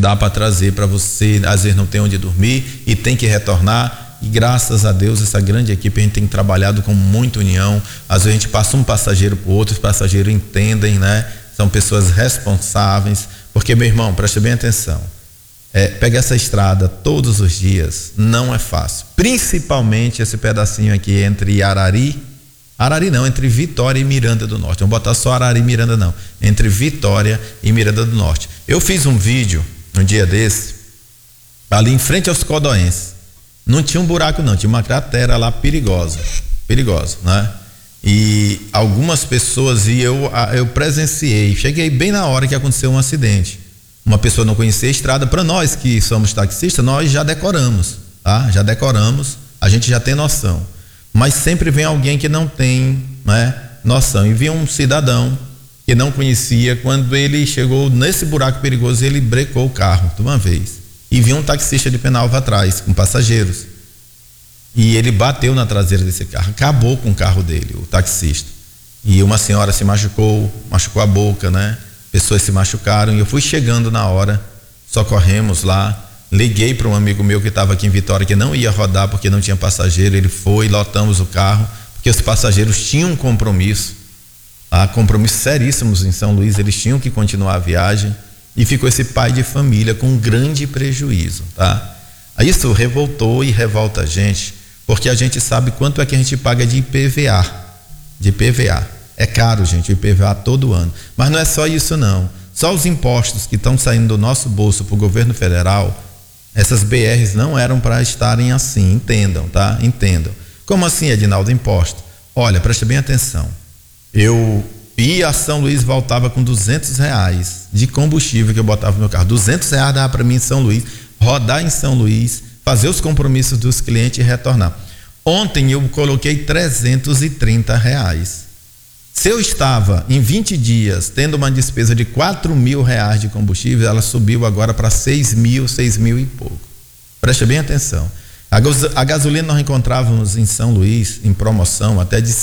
dá para trazer para você, às vezes não tem onde dormir e tem que retornar. E graças a Deus, essa grande equipe, a gente tem trabalhado com muita união. Às vezes a gente passa um passageiro para o outro, os passageiros entendem, né? São pessoas responsáveis, porque, meu irmão, preste bem atenção, pegar essa estrada todos os dias não é fácil, principalmente esse pedacinho aqui entre entre Vitória e Miranda do Norte. Vamos botar só Arari e Miranda não, entre Vitória e Miranda do Norte. Eu fiz um vídeo um dia desse, ali em frente aos Codoenses. Não tinha um buraco não, tinha uma cratera lá perigosa, né? E algumas pessoas, e eu presenciei, cheguei bem na hora que aconteceu um acidente. Uma pessoa não conhecia a estrada. Para nós que somos taxistas, nós já decoramos, tá? Já decoramos, a gente já tem noção. Mas sempre vem alguém que não tem, né, noção. E vi um cidadão que não conhecia, quando ele chegou nesse buraco perigoso, ele brecou o carro de uma vez. E vi um taxista de Penalva atrás, com passageiros. E ele bateu na traseira desse carro, acabou com o carro dele, o taxista. E uma senhora se machucou a boca, né? Pessoas se machucaram, e eu fui chegando na hora, socorremos lá, liguei para um amigo meu que estava aqui em Vitória, que não ia rodar porque não tinha passageiro. Ele foi, lotamos o carro, porque os passageiros tinham um compromisso, compromissos seríssimos em São Luís, eles tinham que continuar a viagem, e ficou esse pai de família com um grande prejuízo, tá? Isso revoltou e revolta a gente, porque a gente sabe quanto é que a gente paga de IPVA. É caro, gente, o IPVA todo ano. Mas não é só isso não. Só os impostos que estão saindo do nosso bolso para o governo federal, essas BRs não eram para estarem assim, entendam, tá? Entendam. Como assim, Edinaldo, imposto? Olha, preste bem atenção. Eu ia a São Luís, voltava com R$200 de combustível que eu botava no meu carro. R$200 dava para mim em São Luís, rodar em São Luís, fazer os compromissos dos clientes e retornar. Ontem eu coloquei R$330. Se eu estava em 20 dias tendo uma despesa de R$4.000 de combustível, ela subiu agora para 6.000 e pouco. Preste bem atenção. A gasolina nós encontrávamos em São Luís em promoção até de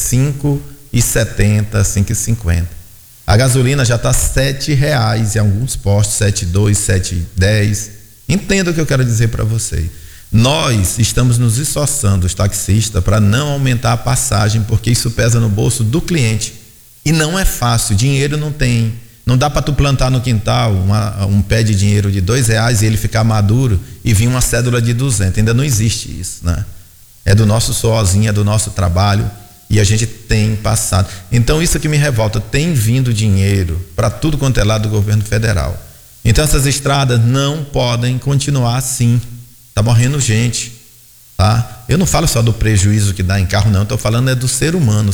5,70, 5,50. A gasolina já está R$7 em alguns postos, 7,2, 7,10. Entenda o que eu quero dizer para você. Nós estamos nos esforçando, os taxistas, para não aumentar a passagem, porque isso pesa no bolso do cliente. E não é fácil, dinheiro não tem. Não dá para tu plantar no quintal um pé de dinheiro de R$2 e ele ficar maduro e vir uma cédula de 200. Ainda não existe isso, né? É do nosso suorzinho, é do nosso trabalho, e a gente tem passado. Então isso que me revolta, tem vindo dinheiro para tudo quanto é lado do governo federal. Então essas estradas não podem continuar assim. Tá morrendo gente, tá? Eu não falo só do prejuízo que dá em carro, não. Estou falando do ser humano,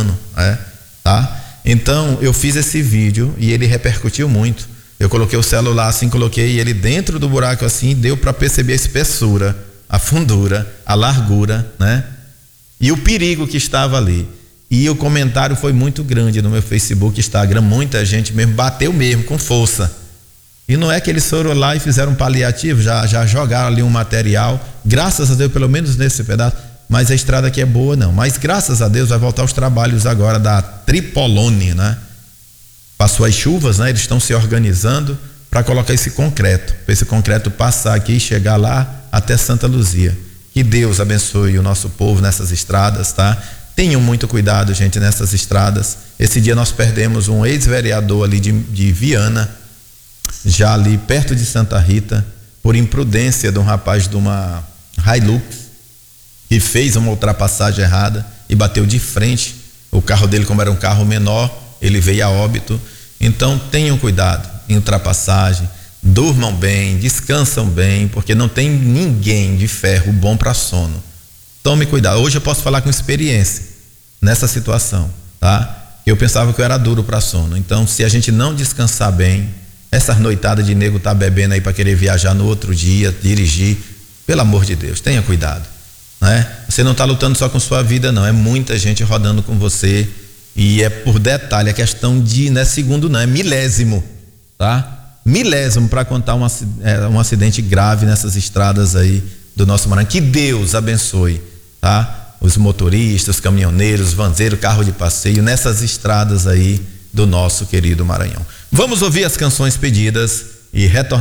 tá? Então eu fiz esse vídeo e ele repercutiu muito. Eu coloquei o celular assim, coloquei ele dentro do buraco assim, deu para perceber a espessura, a fundura, a largura, né? E o perigo que estava ali. E o comentário foi muito grande no meu Facebook, Instagram, muita gente mesmo bateu mesmo com força. E não é que eles foram lá e fizeram um paliativo, já jogaram ali um material, graças a Deus, pelo menos nesse pedaço, mas a estrada aqui é boa não. Mas graças a Deus vai voltar os trabalhos agora da Tripolone, né? Passou as chuvas, né? Eles estão se organizando para colocar esse concreto, para esse concreto passar aqui e chegar lá até Santa Luzia. Que Deus abençoe o nosso povo nessas estradas, tá? Tenham muito cuidado, gente, nessas estradas. Esse dia nós perdemos um ex-vereador ali de Viana, já ali perto de Santa Rita, por imprudência de um rapaz de uma Hilux, que fez uma ultrapassagem errada e bateu de frente. O carro dele, como era um carro menor, ele veio a óbito. Então tenham cuidado em ultrapassagem, durmam bem, descansam bem, porque não tem ninguém de ferro bom para sono. Tome cuidado. Hoje eu posso falar com experiência nessa situação, tá? Eu pensava que eu era duro para sono. Então, se a gente não descansar bem, essas noitadas de nego tá bebendo aí para querer viajar no outro dia, dirigir, pelo amor de Deus, tenha cuidado, né? Você não está lutando só com sua vida, não, é muita gente rodando com você, e é por detalhe, é questão de, não é segundo não, é milésimo, tá? Milésimo para contar um acidente grave nessas estradas aí do nosso Maranhão. Que Deus abençoe, tá? Os motoristas, os caminhoneiros, os vanzeiros, carro de passeio, nessas estradas aí do nosso querido Maranhão. Vamos ouvir as canções pedidas e retornar.